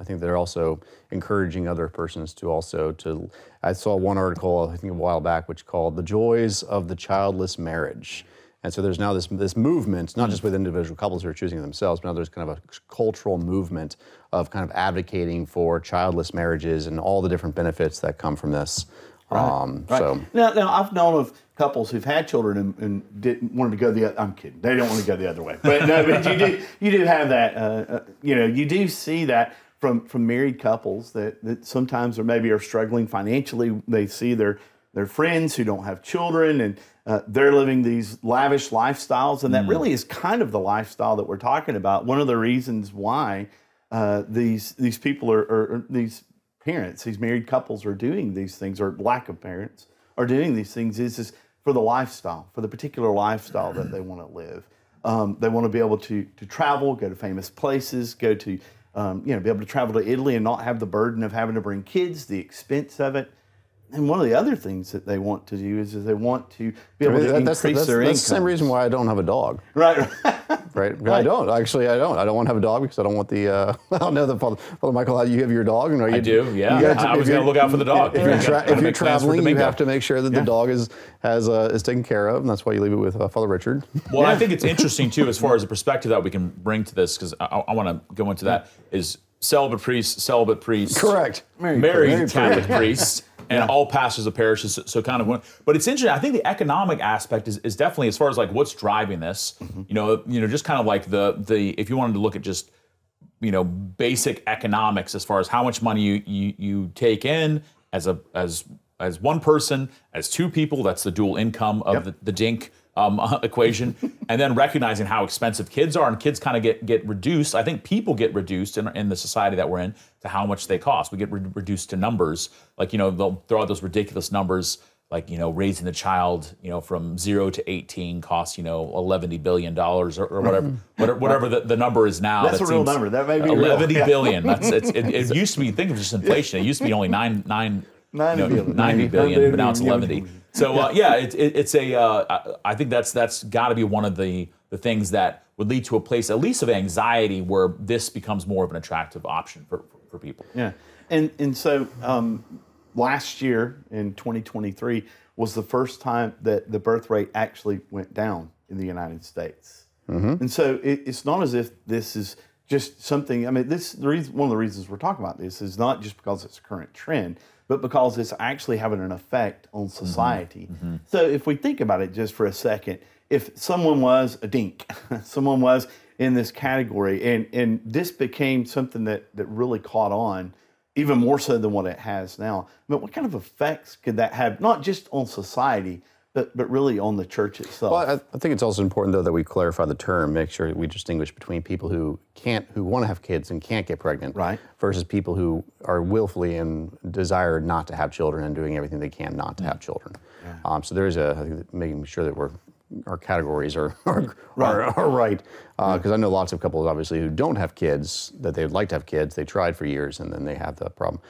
I think they're also encouraging other persons to also I saw one article, I think a while back, which called "The Joys of the Childless Marriage." And so there's now this movement, not just with individual couples who are choosing themselves, but now there's kind of a cultural movement of kind of advocating for childless marriages and all the different benefits that come from this. Right. So now I've known of couples who've had children and didn't wanted to go the other. I'm kidding. They don't want to go the other way. But no, but you do have that. You do see that from married couples that sometimes are struggling financially. They see their friends who don't have children and they're living these lavish lifestyles, and that really is kind of the lifestyle that we're talking about. One of the reasons why these people are these parents, these married couples are doing these things, or lack of parents are doing these things, is for the lifestyle, for the particular lifestyle that they want to live. They want to be able to travel, go to famous places, go to be able to travel to Italy and not have the burden of having to bring kids, the expense of it. And one of the other things that they want to do is they want to be able to increase their income. That's the same reason why I don't have a dog. Right. Right. I don't. Actually, I don't. I don't want to have a dog because I don't want the. I don't know, Father Michael, you have your dog? I do, yeah. I was going to look out for the dog. If you're traveling, you have to make sure that the dog is taken care of, and that's why you leave it with Father Richard. Well, I think it's interesting, too, as far as the perspective that we can bring to this, because I want to go into that, is celibate priest. Correct. Married Catholic priest. And all pastors of parishes, so kind of. But it's interesting. I think the economic aspect is definitely, as far as like what's driving this. Just kind of like the if you wanted to look at just basic economics as far as how much money you take in as one person, as two people. That's the dual income of the DINK equation, and then recognizing how expensive kids are, and kids kind of get reduced. I think people get reduced in the society that we're in to how much they cost. We get reduced to numbers, like they'll throw out those ridiculous numbers, like raising the child from 0 to 18 costs $11 billion or whatever the number is now. That's a real number. That may be $11 billion. It used to be, think of just inflation. It used to be only 90 billion, but now it's 11. So it's I think that's got to be one of the things that would lead to a place, at least of anxiety, where this becomes more of an attractive option for people. Yeah, and so last year in 2023 was the first time that the birth rate actually went down in the United States. Mm-hmm. And so it's not as if this is just something. I mean, one of the reasons we're talking about this is not just because it's a current trend, but because it's actually having an effect on society. Mm-hmm. So if we think about it just for a second, if someone was a DINK, someone was in this category, and this became something that really caught on, even more so than what it has now, but what kind of effects could that have, not just on society, but really on the church itself? Well, I think it's also important, though, that we clarify the term, make sure we distinguish between people who want to have kids and can't get pregnant, right, versus people who are willfully and desire not to have children and doing everything they can not to have children. Yeah. So there is I think, making sure that our categories are right. Because I know lots of couples, obviously, who don't have kids, that they'd like to have kids. They tried for years, and then they have the problem.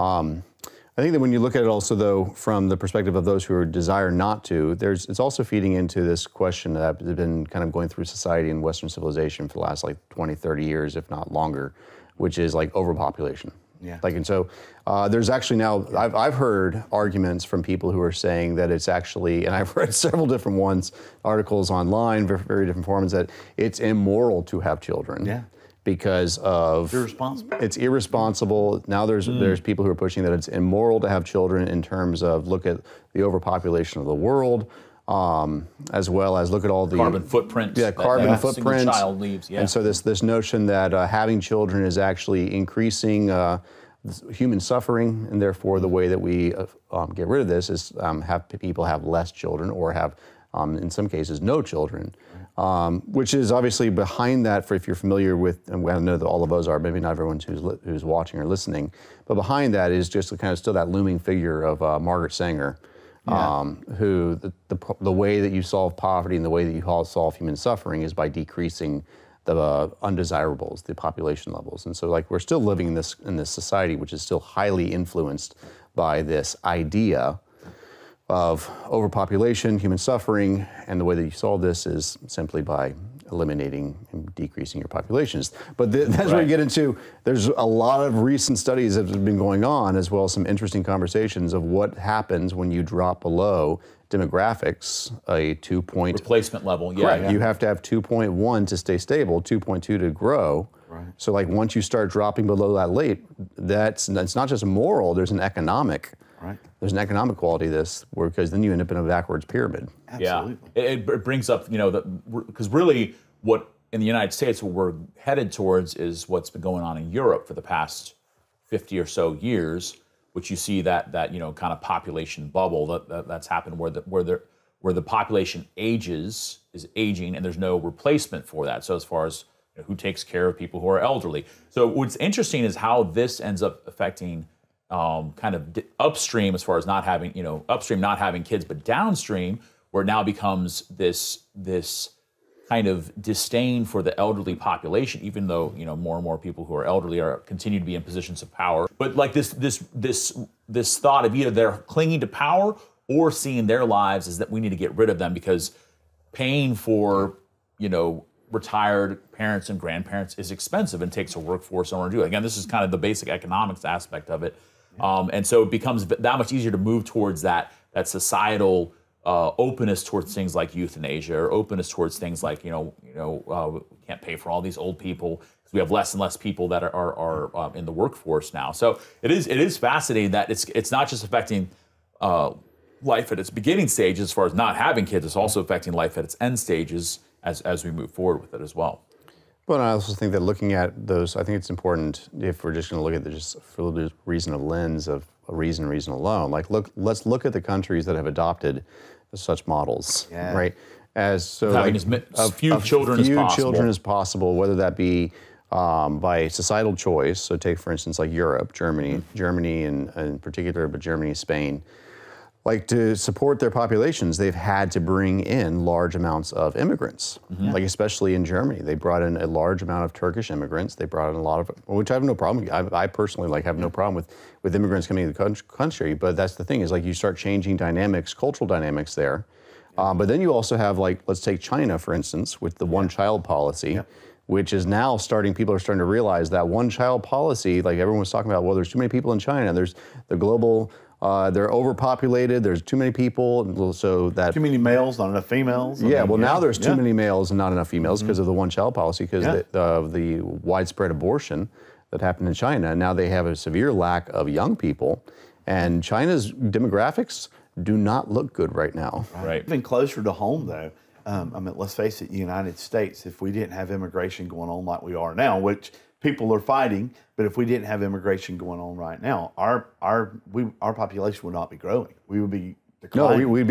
I think that when you look at it also, though, from the perspective of those who desire not to, it's also feeding into this question that has been kind of going through society and Western civilization for the last 20, 30 years, if not longer, which is like overpopulation. Yeah. And so there's actually now, I've heard arguments from people who are saying that it's actually, and I've read several different articles online, very different forums, that it's immoral to have children. Yeah. Because of it's irresponsible. Now there's people who are pushing that it's immoral to have children in terms of look at the overpopulation of the world, as well as look at all the carbon footprint. Yeah, carbon footprint. Single child leaves. Yeah. And so this notion that having children is actually increasing human suffering, and therefore the way that we get rid of this is have people have less children or have in some cases no children. Which is obviously behind that, for if you're familiar with, and I know that all of us are, maybe not everyone who's watching or listening, but behind that is just kind of still that looming figure of Margaret Sanger, who the way that you solve poverty and the way that you solve human suffering is by decreasing the undesirables, the population levels. And so we're still living in this society which is still highly influenced by this idea of overpopulation, human suffering, and the way that you solve this is simply by eliminating and decreasing your populations. But that's where you get into, there's a lot of recent studies that have been going on, as well as some interesting conversations of what happens when you drop below demographics, a 2 replacement level. Yeah, correct. yeah. You have to have 2.1 to stay stable, 2.2 to grow. Right. So like once you start dropping below that late, that's not just moral, there's an economic. Right. There's an economic quality to this, because then you end up in a backwards pyramid. Absolutely. Yeah, it brings up, because really what in the United States, what we're headed towards is what's been going on in Europe for the past 50 or so years, which you see that kind of population bubble that's happened where the population is aging, and there's no replacement for that. So as far as who takes care of people who are elderly. So what's interesting is how this ends up affecting kind of upstream, as far as not having, upstream not having kids, but downstream, where it now becomes this kind of disdain for the elderly population, even though more and more people who are elderly continue to be in positions of power. But like this thought of either they're clinging to power or seeing their lives as that we need to get rid of them because paying for retired parents and grandparents is expensive and takes a workforce in order to do it. Again, this is kind of the basic economics aspect of it. And so it becomes that much easier to move towards that societal openness towards things like euthanasia, or openness towards things like we can't pay for all these old people because we have less and less people that are in the workforce now. So it is fascinating that it's not just affecting life at its beginning stages as far as not having kids, it's also affecting life at its end stages as we move forward with it as well. But I also think that looking at those, I think it's important if we're just going to look at it just for the reason of lens of a reason alone. Like, let's look at the countries that have adopted such models, right? As so, having like as few children as possible, whether that be by societal choice. So, take for instance like Europe, Germany in particular, but Germany, Spain. Like, to support their populations, they've had to bring in large amounts of immigrants. Like, especially in Germany, they brought in a large amount of Turkish immigrants. They brought in a lot of, which I have no problem. I personally have no problem with immigrants coming to the country. But that's the thing, is like you start changing dynamics, cultural dynamics there. But then you also have, like, let's take China for instance, with the one-child policy. Which is now people are starting to realize that one-child policy, like everyone was talking about, well, there's too many people in China. There's the global. They're overpopulated. There's too many people, so that too many males, not enough females. Now there's too many males and not enough females because of the one-child policy, because of the widespread abortion that happened in China. Now they have a severe lack of young people, and China's demographics do not look good right now. Right. Even closer to home, though. Let's face it, the United States, if we didn't have immigration going on like we are now, which people are fighting, but if we didn't have immigration going on right now, our population would not be growing. We would be declining. No, we'd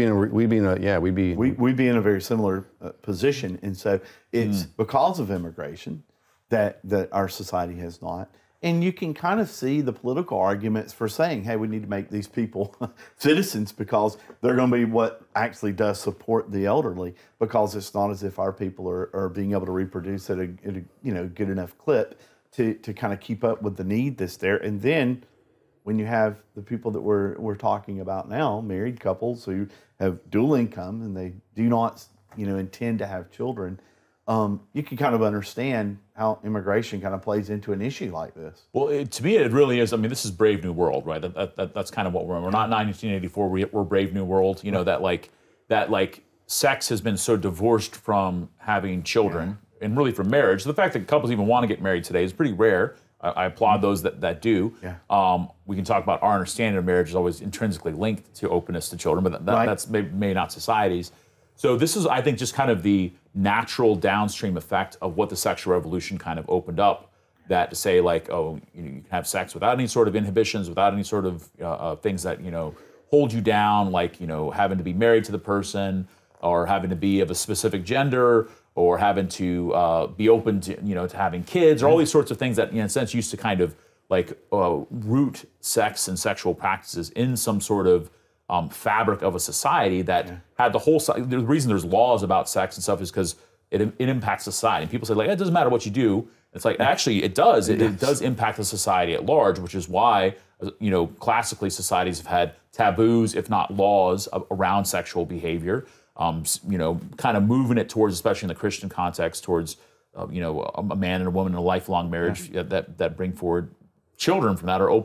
be in a very similar position, and so it's because of immigration that our society has not. And you can kind of see the political arguments for saying, hey, we need to make these people citizens because they're going to be what actually does support the elderly, because it's not as if our people are being able to reproduce at a good enough clip to kind of keep up with the need that's there. And then when you have the people that we're talking about now, married couples who have dual income and they do not intend to have children, you can kind of understand how immigration kind of plays into an issue like this. Well, to me, it really is. I mean, this is Brave New World, right? That's kind of what we're in. We're not 1984. We're Brave New World. That sex has been so divorced from having children and really from marriage. The fact that couples even want to get married today is pretty rare. I applaud those that do. Yeah. We can talk about our understanding of marriage is always intrinsically linked to openness to children, but that's maybe not society's. So this is, I think, just kind of the natural downstream effect of what the sexual revolution kind of opened up. That to say, like, you can have sex without any sort of inhibitions, without any sort of things that hold you down, like having to be married to the person, or having to be of a specific gender, or having to be open to to having kids, or all these sorts of things that in a sense used to kind of like root sex and sexual practices in some sort of fabric of a society that had the whole. The reason there's laws about sex and stuff is because it impacts society. And people say, like, it doesn't matter what you do. It's like, actually, it does. It does impact the society at large, which is why classically societies have had taboos, if not laws, around sexual behavior. kind of moving it towards, especially in the Christian context, towards a man and a woman in a lifelong marriage that bring forward children from that, or open